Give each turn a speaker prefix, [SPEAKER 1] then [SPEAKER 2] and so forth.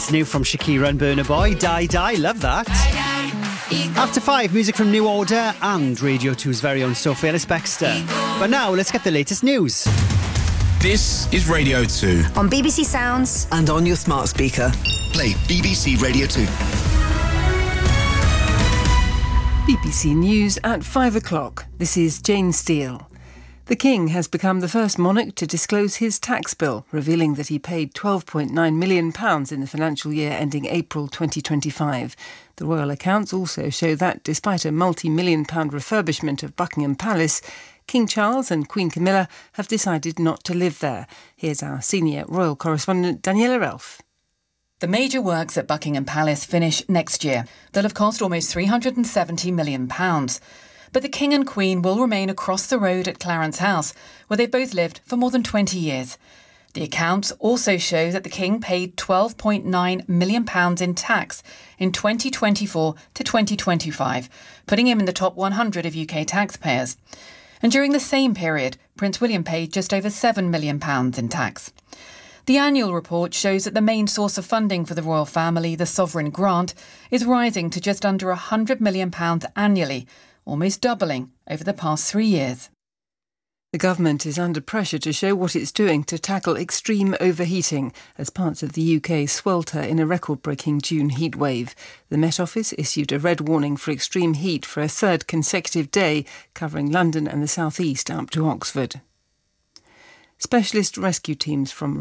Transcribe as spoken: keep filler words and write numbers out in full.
[SPEAKER 1] It's new from Shakira and Burna Boy. Die Die, love that. After five, music from New Order and Radio two's very own Sophie Ellis-Bextor. But now, let's get the latest news.
[SPEAKER 2] This is Radio two.
[SPEAKER 3] On B B C Sounds.
[SPEAKER 4] And on your smart speaker.
[SPEAKER 2] Play B B C Radio two.
[SPEAKER 5] B B C News at five o'clock. This is Jane Steele. The King has become the first monarch to disclose his tax bill, revealing that he paid twelve point nine million pounds in the financial year ending April twenty twenty-five. The royal accounts also show that, despite a multi-million pound refurbishment of Buckingham Palace, King Charles and Queen Camilla have decided not to live there. Here's our senior royal correspondent Daniela Relf.
[SPEAKER 6] The major works at Buckingham Palace finish next year. They'll have cost almost three hundred seventy million pounds. But the King and Queen will remain across the road at Clarence House, where they've both lived for more than twenty years. The accounts also show that the King paid twelve point nine million pounds in tax in twenty twenty-four to twenty twenty-five, putting him in the top one hundred of U K taxpayers. And during the same period, Prince William paid just over seven million pounds in tax. The annual report shows that the main source of funding for the royal family, the sovereign grant, is rising to just under one hundred million pounds annually, almost doubling over the past three years.
[SPEAKER 5] The government is under pressure to show what it's doing to tackle extreme overheating as parts of the U K swelter in a record-breaking June heatwave. The Met Office issued a red warning for extreme heat for a third consecutive day, covering London and the South East up to Oxford. Specialist rescue teams from